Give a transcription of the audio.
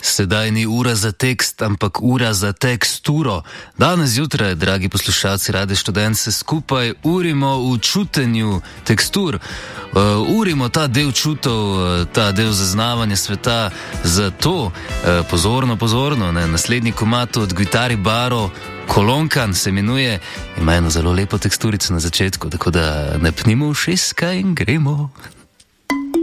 Sedaj ni ura za tekst, ampak ura za teksturo. Danes zjutraj, dragi poslušalci Radia Študent, se skupaj urimo v čutenju tekstur. Urimo ta del čutov, ta del zaznavanja sveta. Zato, pozorno, naslednji komad od Guitar Baro, Kolonkan se imenuje, ima eno zelo lepo teksturico na začetku, tako da napnimo ušeska in gremo.